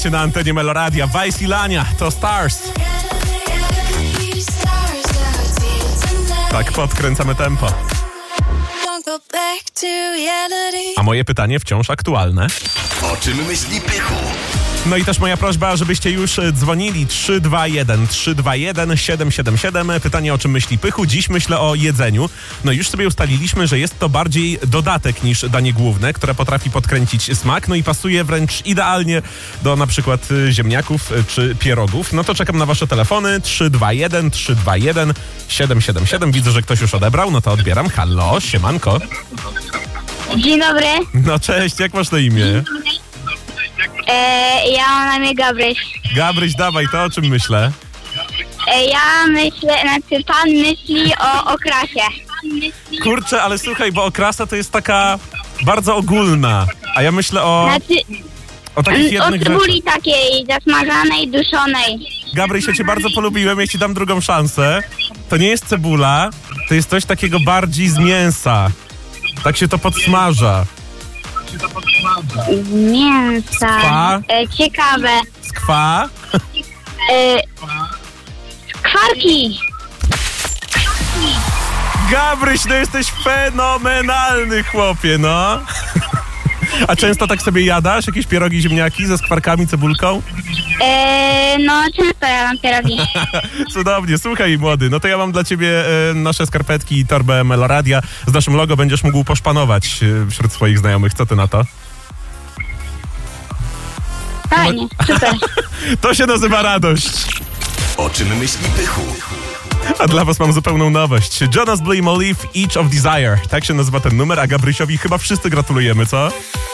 Na antenie Meloradia, Vice i Lania, to Stars. Tak podkręcamy tempo. A moje pytanie wciąż aktualne. O czym myśli Pychu? No i też moja prośba, żebyście już dzwonili 321 777. Pytanie, o czym myśli Pychu. Dziś myślę o jedzeniu. No już sobie ustaliliśmy, że jest to bardziej dodatek niż danie główne, które potrafi podkręcić smak, no i pasuje wręcz idealnie do na przykład ziemniaków czy pierogów. No to czekam na wasze telefony 321 777. Widzę, że ktoś już odebrał, no to odbieram. Halo, siemanko. Dzień dobry. No cześć, jak masz na imię? Ja mam na imię Gabryś. Gabryś, dawaj, to o czym myślę? Ja myślę, pan myśli o okrasie. Kurczę, ale słuchaj, bo okrasa to jest taka bardzo ogólna, a ja myślę o takich O jednych cebuli rzeczach. takiej zasmażanej, duszonej. Gabryś, ja cię bardzo polubiłem, ja ci dam drugą szansę. To nie jest cebula, to jest coś takiego bardziej z mięsa. Tak się to podsmaża. Mięsa. Skwa? Ciekawe. Skwa? Skwarki. Gabryś, no jesteś fenomenalny, chłopie, no. A często tak sobie jadasz? Jakieś pierogi, ziemniaki ze skwarkami, cebulką? No często ja mam pierogi. Cudownie, słuchaj młody, no to ja mam dla ciebie nasze skarpetki i torbę Meloradia. Z naszym logo będziesz mógł poszpanować wśród swoich znajomych. Co ty na to? Fajnie, super. To się nazywa radość. O czym myśli Pychu? A dla was mam zupełną nowość. Jonas Blue i Molly, Each of Desire. Tak się nazywa ten numer, a Gabrysiowi chyba wszyscy gratulujemy, co?